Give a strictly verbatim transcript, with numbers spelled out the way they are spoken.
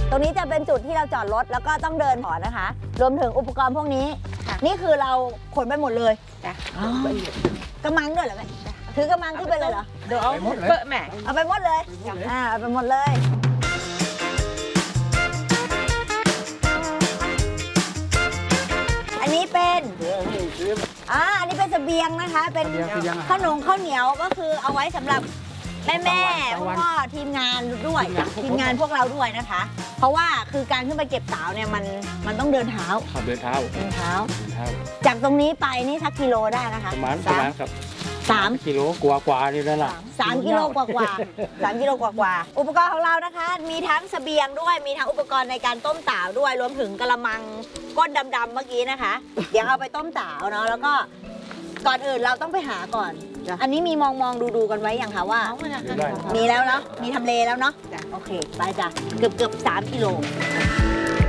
ตรงนี้จะเป็นจุดที่เราจอดรถแล้วก็ต้องเดินถอนนะคะรวมถึงอุปกรณ์พวกนี้นี่คือเราขนไปหมดเลยจ้ะกระมังด้วยเหรอแม่ถือกระมังขึ้นไปเลยเหรอเดี๋ยวเอาเปิดแม่เอาไปหมดเลยอ่าเอาไปหมดเลยอันนี้เป็นอ่าอันนี้เป็นเสบียงนะคะเป็นขนมข้าวเหนียวก็คือเอาไว้สำหรับแม่แม่พ่อทีมงานด้วยทีมงานพวกเราด้วยนะคะเพราะว่าคือการขึ้นไปเก็บสาวเนี่ยมันมันต้องเดินเท้าเดินเท้าเดินเท้าจากตรงนี้ไปนี่สักกิโลได้นะคะประมาณประมาณครับสามกิโลกว่ากว่านี่แล้วล่ะสามกิโลกว่ากว่าสามกิโลกว่ากว่าอุปกรณ์ของเรานะคะมีทั้งเสบียงด้วยมีทั้งอุปกรณ์ในการต้มสาวด้วยรวมถึงกระมังก้นดำๆเมื่อกี้นะคะเดี๋ยวเอาไปต้มสาวเนาะแล้วก็ก่อนอื่นเราต้องไปหาก่อนอันนี้มีมองมองดูดูกันไว้อย่างคะว่ามีแล้วเนาะมีทำเลแล้วเนาะโอเคไปจ้ะเกือบเกือบสามกิโล